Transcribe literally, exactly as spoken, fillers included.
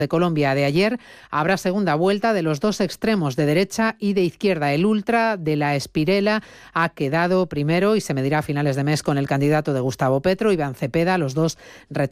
de Colombia de ayer, habrá segunda vuelta de los dos extremos de derecha y de izquierda. El ultra de la Espirela ha quedado primero y se medirá a finales de mes con el candidato de Gustavo Petro, Iván Cepeda, los dos